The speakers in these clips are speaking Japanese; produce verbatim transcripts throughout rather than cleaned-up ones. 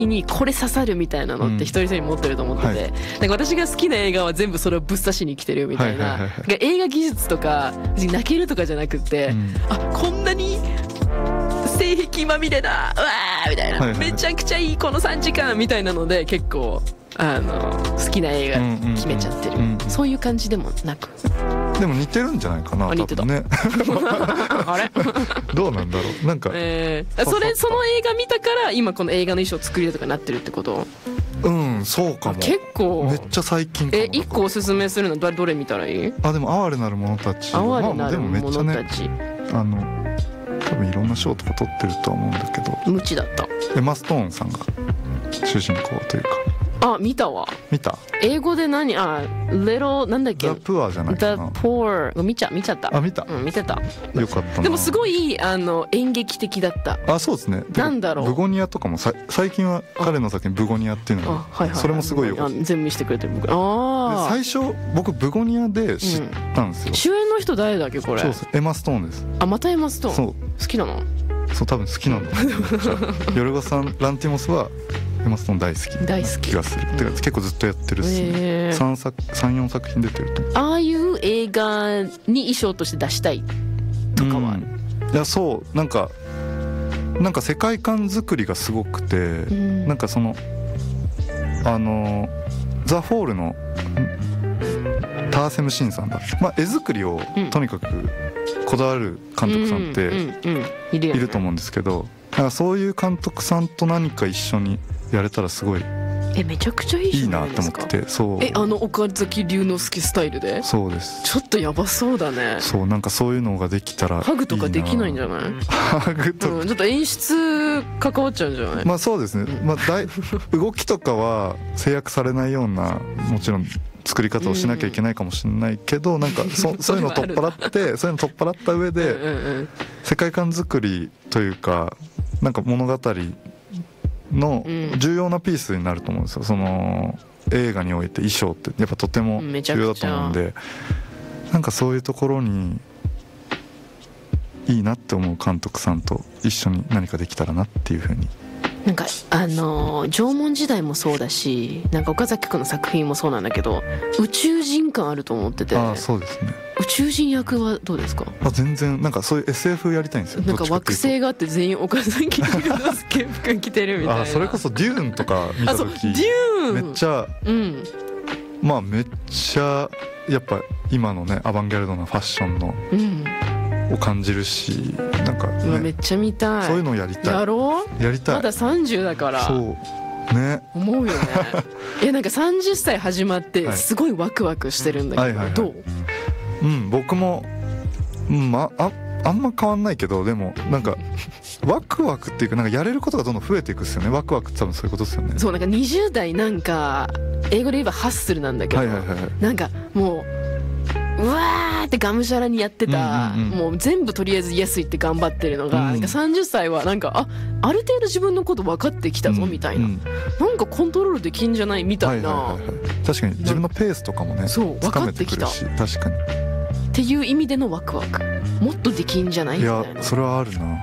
にこれ刺さるみたいなのって一人一人持ってると思ってて、うんはい、なんか私が好きな映画は全部それをぶっ刺しに来てるみたいな、はいはいはいはい、映画技術とか泣けるとかじゃなくて、うん、あこんなに性癖まみれだうわーみたいな、はいはい、めちゃくちゃいいこのさんじかんみたいなので結構あの好きな映画決めちゃってる、うんうんうん、そういう感じでもなくでも似てるんじゃないかな多分ねあれどうなんだろうなんか、 えー、それその映画見たから今この映画の衣装作りだとかなってるってこと？ うんそうかも結構めっちゃ最近かも。 え一個おすすめするのどれ見たらいい？ あでも哀れなる者たち哀れなる者たち、 まあ、あの多分いろんな賞とか取ってるとは思うんだけど無知だった。 エマストーンさんが主人公というかあ見たわ。 見た？ 英語で何あ little なんだっけ The Poor じゃないかな The Poor 見ちゃ見ちゃった。 あ見た、 うん、見てた。 よかったな。 でもすごいあの演劇的だった。 あそうですね。 なんだろうブゴニアとかもさ最近は彼の作品ブゴニアっていうのが、はいはい、それもすごいよかった。 全部見せてくれてる。あ最初僕ブゴニアで知ったんですよ、うん、 主演の人誰だっけこれ？ そうですエマストーンです。 あまたエマストーン。そう好きなの？ そう多分好きなんだヨルゴさんランティモスはエマストーン大好き大好き気がする。てか結構ずっとやってるし、ね、さんさく さん,よん 作品出てると。 ああいう映画に衣装として出したいとかはある？ うん、いやそうなんかなんか世界観作りがすごくて、うん、なんかそのあのザ・フォールのターセムシンさんだ、まあ、絵作りをとにかくこだわる監督さんっていると思うんですけど、だからそういう監督さんと何か一緒にやれたらすごいえめちゃくちゃいいじゃないですか。 いいなと思ってて。そうえあの岡崎龍之介スタイルで？ そうです。 ちょっとやばそうだね。 そうなんかそういうのができたらいいな。 ハグとかできないんじゃない？ ハグとか、 うん、ちょっと演出関わっちゃうんじゃない？ まあそうですね、まあ、だい動きとかは制約されないようなもちろん作り方をしなきゃいけないかもしれないけど、うん、なんか そ, そういうのを取っ払ってそういうの取っ払った上でうんうん、うん、世界観作りというかなんか物語の重要なピースになると思うんですよ。その映画において衣装ってやっぱとても重要だと思うんで、なんかそういうところにいいなって思う監督さんと一緒に何かできたらなっていうふうに。 なんかあの縄文時代もそうだし、なんか岡崎君の作品もそうなんだけど宇宙人感あると思ってて。 あそうですね。 宇宙人役はどうですか？ あ全然なんかそういう エスエフ やりたいんですよ。 なんか惑星があって全員岡崎龍之介服着てるみたいな。 あそれこそデューンとか見た時デューンめっちゃ、うん、まあめっちゃやっぱ今のねアバンギャルドなファッションの、うん、を感じるし、なんか、ね、 めっちゃ見たい。 そういうのをやりたい。 やろう？ やりたい。 まださんじゅうだからそうね思うよねいやなんかさんじゅっさい始まってすごいワクワクしてるんだけど、はいはいはいはい、どう？ うん僕も、うんまあ、あんま変わんないけど、でもなんかワクワクっていうかなんかやれることがどんどん増えていくっすよね。ワクワクって多分そういうことですよね。 そうなんかにじゅう代なんか英語で言えばハッスルなんだけど、はいはいはい、なんかもううわーってがむしゃらにやってた、うんうんうん、もう全部とりあえずイエス言って頑張ってるのが、うん、なんかさんじゅっさいはなんかあある程度自分のこと分かってきたぞみたいな、うんうん、なんかコントロールできんじゃないみたいな、はいはいはいはい、確かに自分のペースとかもねそう分かってきた。 確かにっていう意味でのワクワク、もっとできんじゃないみたいな。 いやそれはあるな。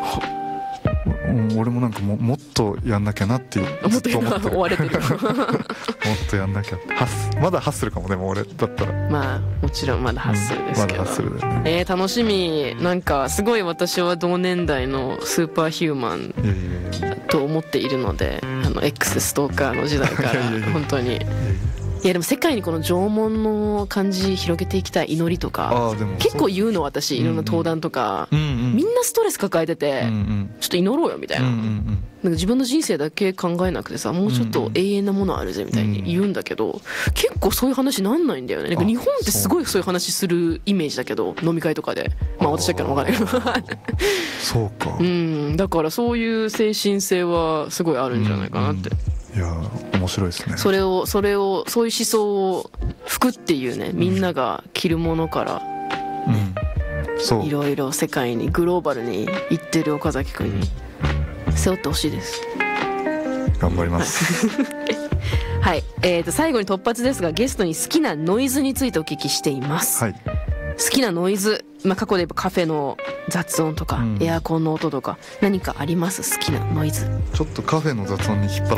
俺もなんか も, もっとやんなきゃなっていうもっとやんな追われてるもっとやんなきゃってハスまだハッスルかも。でも俺だったらまあもちろんまだハッスルですけど、うん、まだハッスルだよね。えー、楽しみ。なんかすごい私は同年代のスーパーヒューマンと思っているので、あの X ストーカーの時代から本当にいやでも世界にこの縄文の感じ広げていきたい。祈りとか結構言うの私、いろんな登壇とか、うんうん、みんなストレス抱えてて、うんうん、ちょっと祈ろうよみたいな、うんうんうん、なんか自分の人生だけ考えなくてさ、もうちょっと永遠なものあるぜみたいに言うんだけど、うんうん、結構そういう話なんないんだよね。なんか日本ってすごいそういう話するイメージだけど、飲み会とかで、まあ私だけの分からないけどそうか、 うん、だからそういう精神性はすごいあるんじゃないかなって、うんうんいや面白いですね。 それをそれをそういう思想を服っていうね、みんなが着るものから、ねうん、そういろいろ世界にグローバルに行ってる岡崎くんに背負ってほしいです。 頑張りますはい、えー、と最後に突発ですが、ゲストに好きなノイズについてお聞きしています、はい、好きなノイズ、まあ、過去で言えばカフェの雑音とか、うん、エアコンの音とか何かあります？好きなノイズ。 ちょっとカフェの雑音に引っ張ら